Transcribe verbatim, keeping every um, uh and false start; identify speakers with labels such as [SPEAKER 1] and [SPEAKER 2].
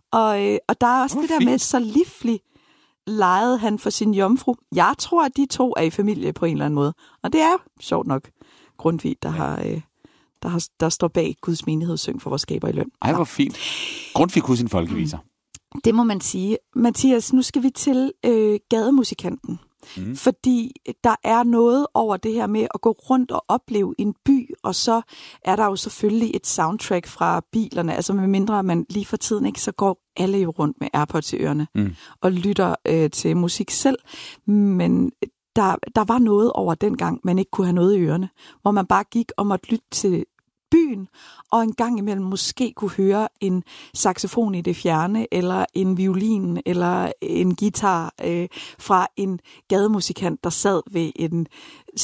[SPEAKER 1] Og, øh, og der er også
[SPEAKER 2] oh,
[SPEAKER 1] det der
[SPEAKER 2] fint.
[SPEAKER 1] med, så livlig legede han for sin jomfru. Jeg tror, at de to er i familie på en eller anden måde. Og det er sjovt nok Grundtvig, der, ja. har, øh, der, har, der står bag Guds menighed, syng for vores skaber i løn.
[SPEAKER 2] Ej, hvor fint. Grundtvig kunne sin folkeviser.
[SPEAKER 1] Det må man sige. Mathias, nu skal vi til øh, gademusikanten. Mm. Fordi der er noget over det her med at gå rundt og opleve en by, og så er der jo selvfølgelig et soundtrack fra bilerne, altså med mindre man lige for tiden ikke, så går alle jo rundt med AirPods i ørerne mm. og lytter øh, til musik selv, men der, der var noget over dengang, man ikke kunne have noget i ørerne, hvor man bare gik og måtte lytte til byen, og en gang imellem måske kunne høre en saxofon i det fjerne, eller en violin, eller en guitar øh, fra en gademusikant, der sad ved en